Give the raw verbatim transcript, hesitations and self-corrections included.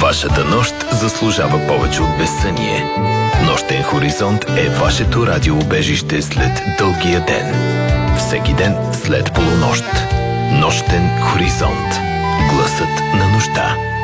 Вашата нощ заслужава повече от безсъние. Нощен хоризонт е вашето радиоубежище след дългия ден. Всеки ден след полунощ. Нощен хоризонт. Гласът на нощта.